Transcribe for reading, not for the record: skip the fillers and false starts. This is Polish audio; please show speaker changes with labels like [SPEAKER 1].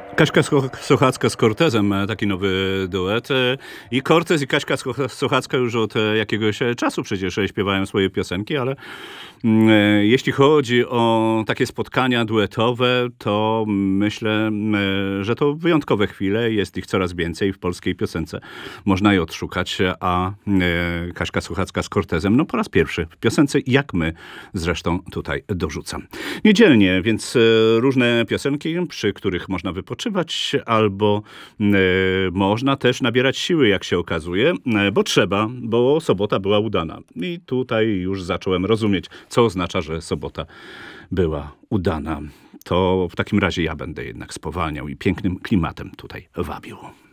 [SPEAKER 1] Kaśka Sochacka z Cortezem, taki nowy duet. I Cortez i Kaśka Sochacka już od jakiegoś czasu przecież śpiewają swoje piosenki, ale jeśli chodzi o takie spotkania duetowe, to myślę, że to wyjątkowe chwile. Jest ich coraz więcej w polskiej piosence. Można je odszukać, a Kaśka Sochacka z Cortezem, no po raz pierwszy w piosence, jak my zresztą tutaj dorzucam. Niedzielnie, więc różne piosenki, przy których można wypoczywać, albo można też nabierać siły, jak się okazuje, bo trzeba, bo sobota była udana. I tutaj już zacząłem rozumieć, co oznacza, że sobota była udana. To w takim razie ja będę jednak spowalniał i pięknym klimatem tutaj wabił.